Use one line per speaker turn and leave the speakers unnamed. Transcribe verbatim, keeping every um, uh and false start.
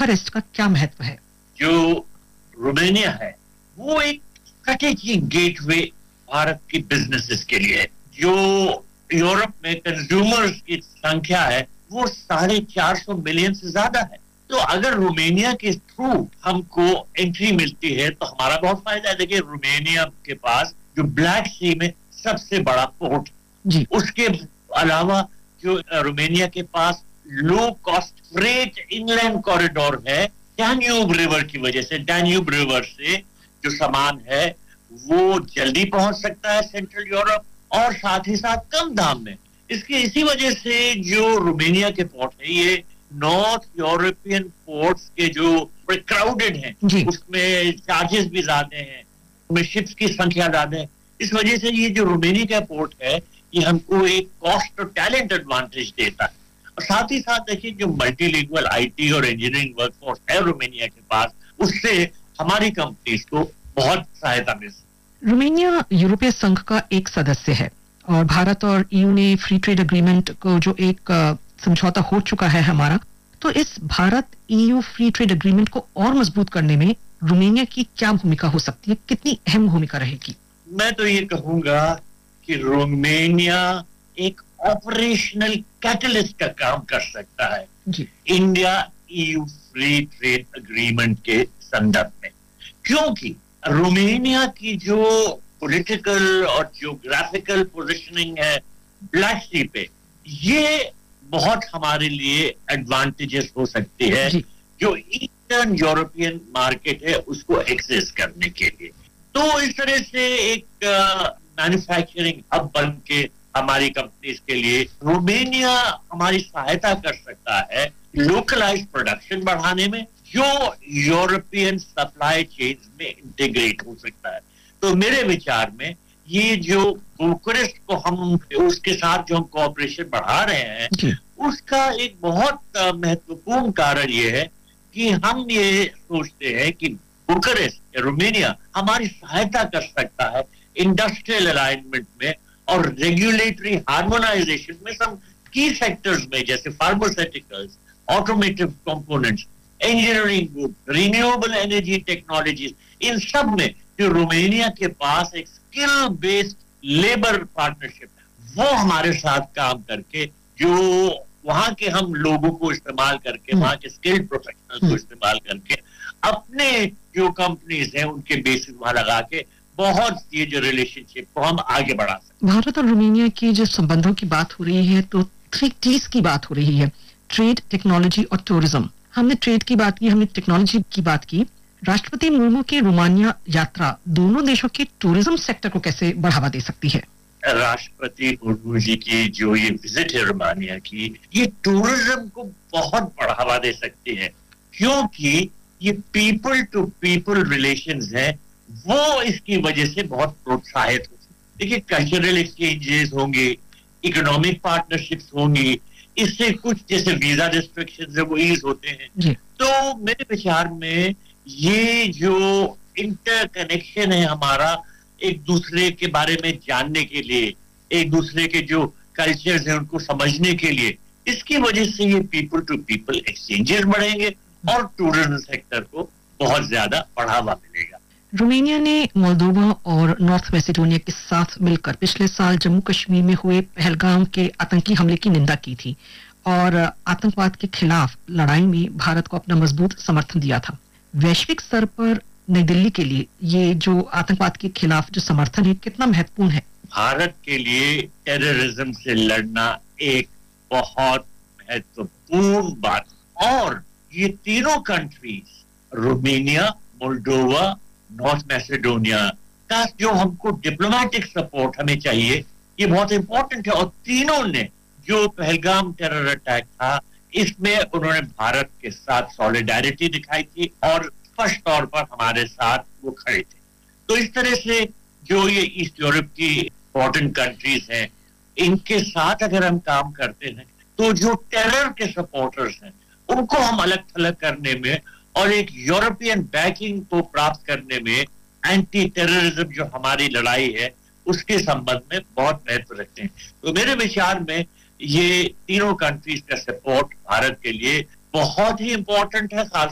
Bucharest का क्या महत्व है?
जो रोमानिया है वो एक स्ट्रेटेजिक गेटवे भारत की बिजनेसेस के लिए है। जो यूरोप में कंज्यूमर्स की संख्या है वो साढ़े चार सौ मिलियन से ज्यादा है। तो अगर रोमानिया के थ्रू हमको एंट्री मिलती है तो हमारा बहुत फायदा है। देखिए रोमानिया के पास जो ब्लैक सी में सबसे बड़ा पोर्ट,
जी।
उसके अलावा जो रोमानिया के पास low cost freight inland corridor है डैन्यूब रिवर की वजह से। डैन्यूब रिवर से जो सामान है वो जल्दी पहुंच सकता है सेंट्रल यूरोप और साथ ही साथ कम दाम में। इसकी इसी वजह से जो रोमानिया के पोर्ट है ये नॉर्थ यूरोपियन पोर्ट्स के जो क्राउडेड हैं उसमें चार्जेस भी ज्यादा हैं, उसमें शिप्स की संख्या ज्यादा है। इस वजह से ये जो रोमानिया का पोर्ट है ये हमको एक कॉस्ट और टैलेंट एडवांटेज देता है। और साथ ही साथ देखिए जो मल्टीलिंगुअल आईटी और इंजीनियरिंग वर्कफोर्स है रोमानिया के पास, उससे हमारी कंपनीज को बहुत सहायता मिल सकती है।
रोमानिया यूरोपीय संघ का एक सदस्य है और भारत और ईयू ने फ्री ट्रेड एग्रीमेंट को जो एक समझौता हो चुका है हमारा, तो इस Bharat EU free trade agreement को और मजबूत करने में रोमानिया की क्या भूमिका हो सकती है? कितनी अहम भूमिका रहेगी?
मैं तो ये कहूंगा कि रोमानिया एक ऑपरेशनल कैटलिस्ट का काम कर सकता है
जी।
India EU free trade agreement के संदर्भ में, क्योंकि रोमानिया की जो पॉलिटिकल और जियोग्राफिकल पोजीशनिंग है ब्लैक सी पे, ये बहुत हमारे लिए एडवांटेजेस हो सकती है जो ईस्टर्न यूरोपियन मार्केट है उसको एक्सेस करने के लिए। तो इस तरह से एक मैन्युफैक्चरिंग हब बन के हमारी कंपनीज के लिए रोमानिया हमारी सहायता कर सकता है लोकलाइज्ड प्रोडक्शन बढ़ाने में, जो यूरोपियन सप्लाई चेन में इंटीग्रेट हो सकता है। तो मेरे विचार में ये जो बुखारेस्ट को हम उसके साथ जो हम कोऑपरेशन बढ़ा रहे हैं उसका एक बहुत महत्वपूर्ण कारण ये है कि हम ये सोचते हैं कि बुखारेस्ट रोमानिया हमारी सहायता कर सकता है इंडस्ट्रियल अलाइनमेंट में और रेगुलेटरी हार्मोनाइजेशन में सब की सेक्टर्स में, जैसे pharmaceuticals, automotive components, engineering good, renewable energy technologies, इन सब में जो रोमानिया के पास एक स्किल बेस्ड लेबर पार्टनरशिप है वो हमारे साथ काम करके जो वहां के हम लोगों को इस्तेमाल करके, वहां के स्किल्ड प्रोफेशनल्स को इस्तेमाल करके अपने जो कंपनीज हैं उनके बेसिस वहां लगा के बहुत ये जो रिलेशनशिप को हम आगे बढ़ा सकते।
भारत और रोमानिया की जो संबंधों की बात हो रही है तो थ्री टीज की बात हो रही है, ट्रेड, टेक्नोलॉजी और टूरिज्म। हमने ट्रेड की बात की, हमने टेक्नोलॉजी की बात की। राष्ट्रपति मुर्मू की रोमानिया यात्रा दोनों देशों के टूरिज्म सेक्टर को कैसे बढ़ावा दे सकती है?
राष्ट्रपति मुर्मू जी की जो ये विजिट है रोमानिया की, ये टूरिज्म को बहुत बढ़ावा दे सकती है क्योंकि ये पीपल टू पीपल रिलेशंस है वो इसकी वजह से बहुत प्रोत्साहित हो सकते। देखिए कल्चरल एक्सचेंजेस होंगे, इकोनॉमिक पार्टनरशिप्स होंगी, इससे कुछ जैसे वीजा रिस्ट्रिक्शंस है वो ईज होते हैं। तो मेरे विचार में ये जो इंटरकनेक्शन है हमारा एक दूसरे के बारे में जानने के लिए, एक दूसरे के जो कल्चर्स हैं उनको समझने के लिए, इसकी वजह से ये पीपल टू पीपल एक्सचेंजेस बढ़ेंगे और टूरिज्म सेक्टर को बहुत ज्यादा बढ़ावा मिलेगा।
रोमानिया ने मोल्दोवा और नॉर्थ मैसेडोनिया के साथ मिलकर पिछले साल जम्मू कश्मीर में हुए पहलगाम के आतंकी हमले की निंदा की थी और आतंकवाद के खिलाफ लड़ाई में भारत को अपना मजबूत समर्थन दिया था। वैश्विक स्तर पर नई दिल्ली के लिए ये जो आतंकवाद के खिलाफ जो समर्थन है कितना महत्वपूर्ण है?
भारत के लिए टेररिज्म से लड़ना एक बहुत महत्वपूर्ण बात, और ये तीनों countries Romania, Moldova, North Macedonia का जो हमको डिप्लोमेटिक सपोर्ट हमें चाहिए ये बहुत इंपॉर्टेंट है। और तीनों ने जो पहलगाम टेरर अटैक था इसमें उन्होंने भारत के साथ सॉलिडारिटी दिखाई थी और स्पष्ट तौर पर हमारे साथ वो खड़े थे। तो इस तरह से जो ये ईस्ट यूरोप की इंपॉर्टेंट कंट्रीज हैं इनके साथ अगर हम काम करते हैं तो जो टेरर के सपोर्टर्स हैं उनको हम अलग थलग करने में और एक यूरोपियन बैकिंग को प्राप्त करने में एंटी टेररिज्म जो हमारी लड़ाई है उसके संबंध में बहुत महत्व रखते हैं। तो मेरे विचार में ये तीनों कंट्रीज का सपोर्ट भारत के लिए बहुत ही इंपॉर्टेंट है, खास